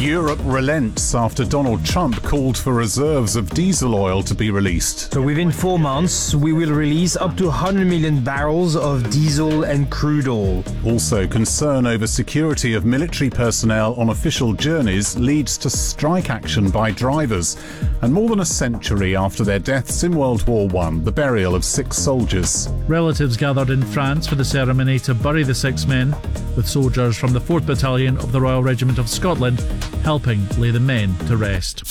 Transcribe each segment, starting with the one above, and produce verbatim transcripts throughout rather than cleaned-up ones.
Europe relents after Donald Trump called for reserves of diesel oil to be released. So within four months, we will release up to one hundred million barrels of diesel and crude oil. Also, concern over security of military personnel on official journeys leads to strike action by drivers. And more than a century after their deaths in World War One, the burial of six soldiers. Relatives gathered in France for the ceremony to bury the six men, with soldiers from the fourth Battalion of the Royal Regiment of Scotland helping lay the men to rest.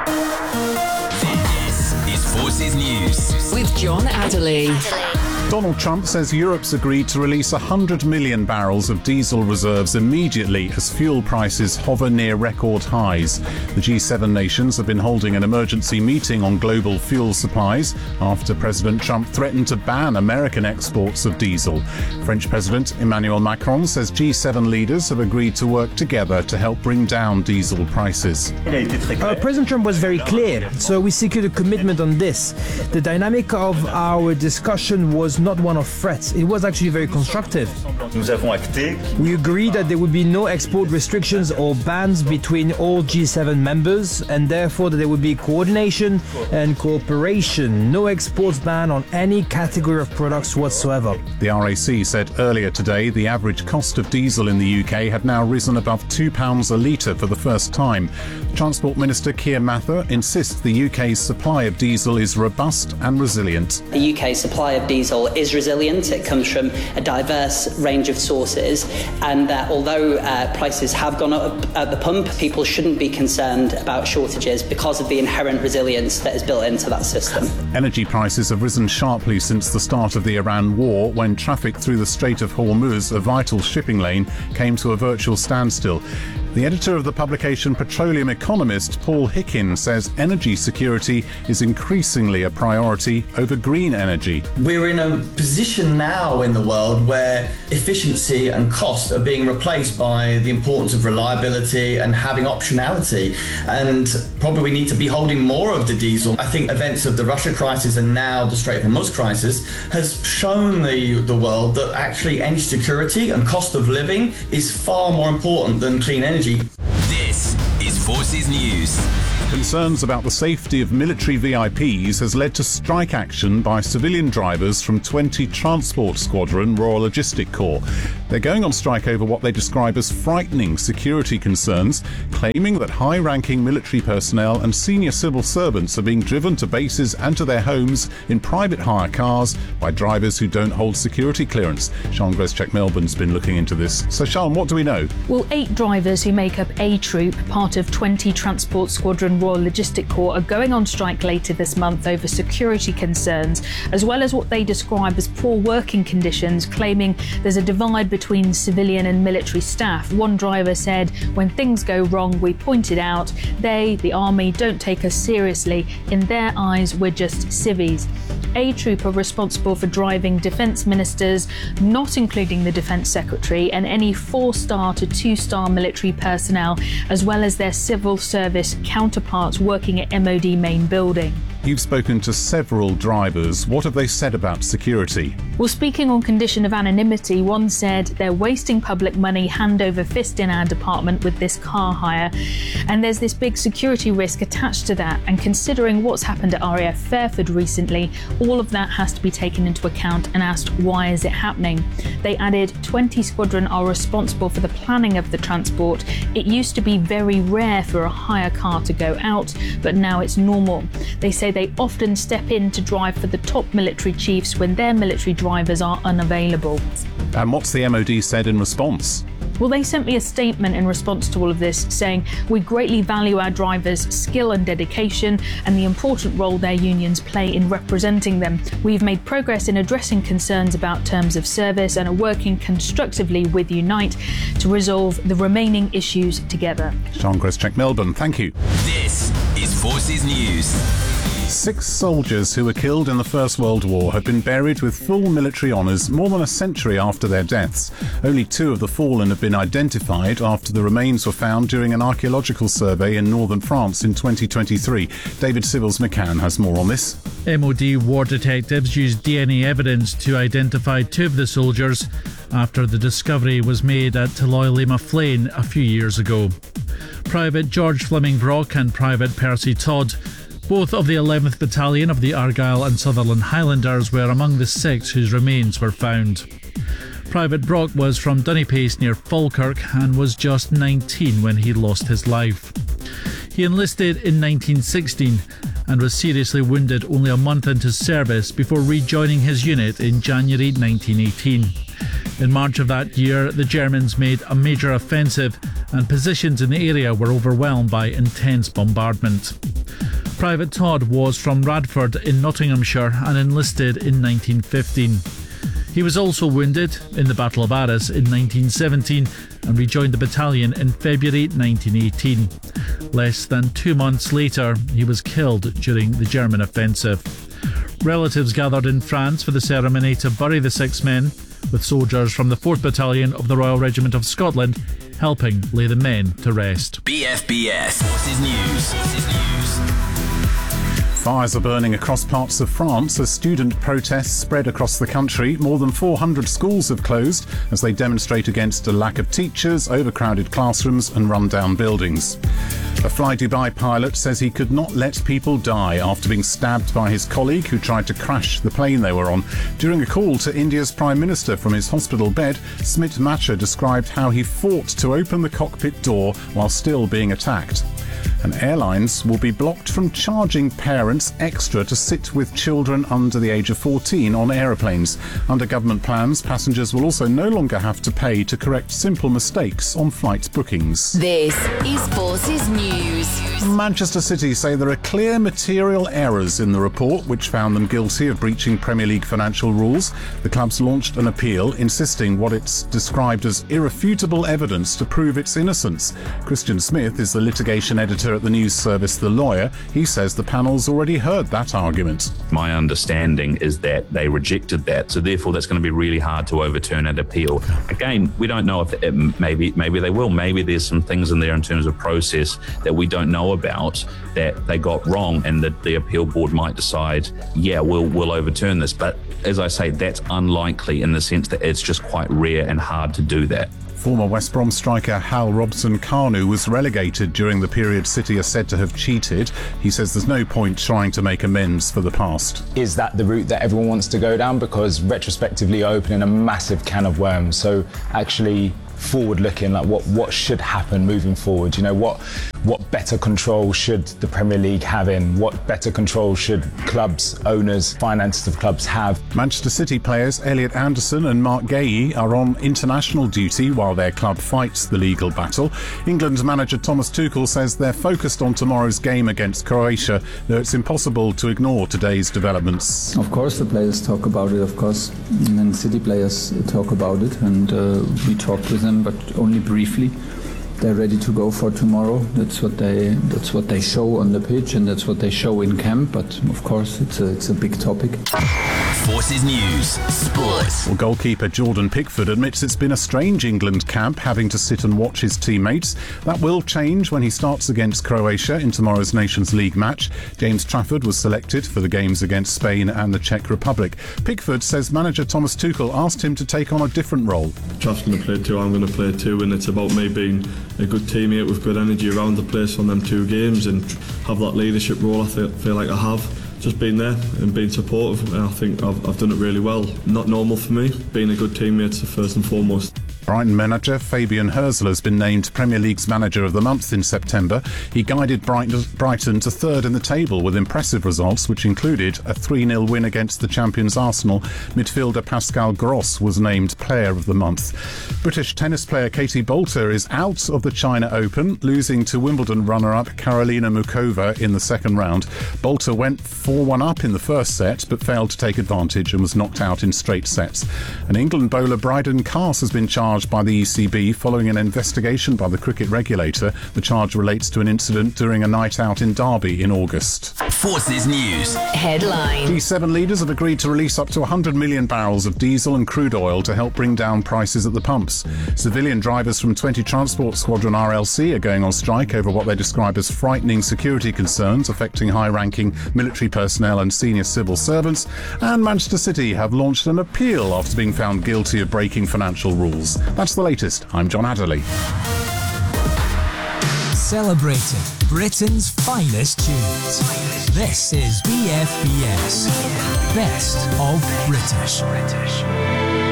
This is Forces News with John Adderley. Donald Trump says Europe's agreed to release one hundred million barrels of diesel reserves immediately as fuel prices hover near record highs. The G seven nations have been holding an emergency meeting on global fuel supplies after President Trump threatened to ban American exports of diesel. French President Emmanuel Macron says G seven leaders have agreed to work together to help bring down diesel prices. Uh, President Trump was very clear, so we secured a commitment on this. The dynamic of our discussion was not one of threats. It was actually very constructive. We agreed that there would be no export restrictions or bans between all G seven members, and therefore that there would be coordination and cooperation. No exports ban on any category of products whatsoever. The R A C said earlier today the average cost of diesel in the U K had now risen above two pounds a litre for the first time. Transport Minister Keir Mather insists the U K's supply of diesel is robust and resilient. The U K supply of diesel is resilient. It comes from a diverse range of sources, and that although uh, prices have gone up at the pump, people shouldn't be concerned about shortages because of the inherent resilience that is built into that system. Energy prices have risen sharply since the start of the Iran war, when traffic through the Strait of Hormuz, a vital shipping lane, came to a virtual standstill. The editor of the publication Petroleum Economist, Paul Hickin, says energy security is increasingly a priority over green energy. We're in a position now in the world where efficiency and cost are being replaced by the importance of reliability and having optionality. And probably we need to be holding more of the diesel. I think events of the Russia crisis and now the Strait of Hormuz crisis has shown the, the world that actually energy security and cost of living is far more important than clean energy. This is Forces News. Concerns about the safety of military V I Ps has led to strike action by civilian drivers from twenty Transport Squadron Royal Logistic Corps. They're going on strike over what they describe as frightening security concerns, claiming that high-ranking military personnel and senior civil servants are being driven to bases and to their homes in private hire cars by drivers who don't hold security clearance. Sian Greszczyk-Melbourne's been looking into this. So, Sian, what do we know? Well, eight drivers who make up A Troop, part of twenty Transport Squadron Royal Logistic Corps, are going on strike later this month over security concerns, as well as what they describe as poor working conditions, claiming there's a divide between civilian and military staff. One driver said, "When things go wrong, we point it out. They, the army, don't take us seriously. In their eyes, we're just civvies." A Troop are responsible for driving defence ministers, not including the Defence Secretary, and any four-star to two-star military personnel, as well as their civil service counterparts working at M O D main building. You've spoken to several drivers. What have they said about security? Well, speaking on condition of anonymity, one said they're wasting public money hand over fist in our department with this car hire, and there's this big security risk attached to that, and considering what's happened at R A F Fairford recently, all of that has to be taken into account and asked, why is it happening? They added twenty squadron are responsible for the planning of the transport. It used to be very rare for a hire car to go out, but now it's normal. They say they often step in to drive for the top military chiefs when their military drivers are unavailable. And what's the M O D said in response? Well, they sent me a statement in response to all of this saying, "We greatly value our drivers' skill and dedication and the important role their unions play in representing them. We've made progress in addressing concerns about terms of service and are working constructively with Unite to resolve the remaining issues together." Sian Greszczyk-Melbourne, thank you. This is Forces News. Six soldiers who were killed in the First World War have been buried with full military honours more than a century after their deaths. Only two of the fallen have been identified after the remains were found during an archaeological survey in northern France in twenty twenty-three. David Sibbles-McCann has more on this. M O D war detectives used D N A evidence to identify two of the soldiers after the discovery was made at Tullaoly Lima Flain a few years ago. Private George Fleming Brock and Private Percy Todd, both of the eleventh Battalion of the Argyll and Sutherland Highlanders, were among the six whose remains were found. Private Brock was from Dunipace near Falkirk and was just nineteen when he lost his life. He enlisted in nineteen sixteen and was seriously wounded only a month into service before rejoining his unit in January nineteen eighteen. In March of that year, the Germans made a major offensive and positions in the area were overwhelmed by intense bombardment. Private Todd was from Radford in Nottinghamshire and enlisted in nineteen fifteen. He was also wounded in the Battle of Arras in nineteen seventeen and rejoined the battalion in February nineteen eighteen. Less than two months later, he was killed during the German offensive. Relatives gathered in France for the ceremony to bury the six men, with soldiers from the fourth Battalion of the Royal Regiment of Scotland helping lay the men to rest. B F B S Forces News. Forces News. Fires are burning across parts of France as student protests spread across the country. More than four hundred schools have closed as they demonstrate against a lack of teachers, overcrowded classrooms and run-down buildings. A Fly Dubai pilot says he could not let people die after being stabbed by his colleague who tried to crash the plane they were on. During a call to India's Prime Minister from his hospital bed, Smit Macha described how he fought to open the cockpit door while still being attacked. And airlines will be blocked from charging parents extra to sit with children under the age of fourteen on aeroplanes. Under government plans, passengers will also no longer have to pay to correct simple mistakes on flight bookings. This is Forces News. Manchester City say there are clear material errors in the report which found them guilty of breaching Premier League financial rules. The club's launched an appeal insisting what it's described as irrefutable evidence to prove its innocence. Christian Smith is the litigation editor at the news service The Lawyer. He says the panel's already heard that argument. My understanding is that they rejected that, so therefore that's going to be really hard to overturn an appeal. Again, we don't know if it, maybe maybe they will. Maybe there's some things in there in terms of process that we don't know about that they got wrong, and that the appeal board might decide, yeah, we'll we'll overturn this. But as I say, that's unlikely in the sense that it's just quite rare and hard to do that. Former West Brom striker Hal Robson-Kanu was relegated during the period City are said to have cheated. He says there's no point trying to make amends for the past. Is that the route that everyone wants to go down? Because retrospectively opening a massive can of worms. So actually forward looking, like what what should happen moving forward, you know, what what better control should the Premier League have in, what better control should clubs, owners, finances of clubs have. Manchester City players Elliot Anderson and Mark Gahey are on international duty while their club fights the legal battle. England manager Thomas Tuchel says they're focused on tomorrow's game against Croatia, though it's impossible to ignore today's developments. Of course the players talk about it, of course, and City players talk about it, and uh, we talked with them, but only briefly. They're ready to go for tomorrow. That's what they that's what they show on the pitch, and that's what they show in camp. But of course, it's a it's a big topic. Forces News Sports. Well, goalkeeper Jordan Pickford admits it's been a strange England camp, having to sit and watch his teammates. That will change when he starts against Croatia in tomorrow's Nations League match. James Trafford was selected for the games against Spain and the Czech Republic. Pickford says manager Thomas Tuchel asked him to take on a different role. Trafford's going to play too, I'm going to play too, and it's about me being a good teammate with good energy around the place on them two games and have that leadership role I feel, feel like I have. Just being there and being supportive, and I think I've, I've done it really well. Not normal for me, being a good teammate first and foremost. Brighton manager Fabian Herzl has been named Premier League's Manager of the Month in September. He guided Brighton to third in the table with impressive results, which included a three nil win against the champions Arsenal. Midfielder Pascal Gross was named Player of the Month. British tennis player Katie Boulter is out of the China Open, losing to Wimbledon runner-up Karolina Mukova in the second round. Boulter went four one up in the first set, but failed to take advantage and was knocked out in straight sets. And England bowler Bryden Carse has been charged by the E C B following an investigation by the cricket regulator. The charge relates to an incident during a night out in Derby in August. Forces News Headline. G seven leaders have agreed to release up to one hundred million barrels of diesel and crude oil to help bring down prices at the pumps. Civilian drivers from twenty Transport Squadron R L C are going on strike over what they describe as frightening security concerns affecting high-ranking military personnel and senior civil servants. And Manchester City have launched an appeal after being found guilty of breaking financial rules. That's the latest. I'm John Adderley. Celebrating Britain's finest tunes. This is B F B S. Best of British.